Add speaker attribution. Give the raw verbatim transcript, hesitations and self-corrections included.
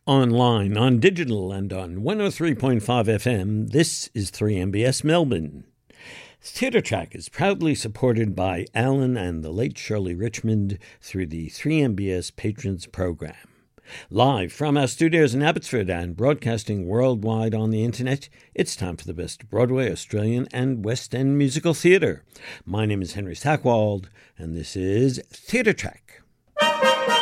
Speaker 1: Online, on digital, and on one oh three point five F M, this is three M B S Melbourne. Theatre Track is proudly supported by Alan and the late Shirley Richmond through the three M B S Patrons Program. Live from our studios in Abbotsford and broadcasting worldwide on the internet, it's time for the best Broadway, Australian and West End musical theatre. My name is Henry Stackwald, and this is Theatre Track.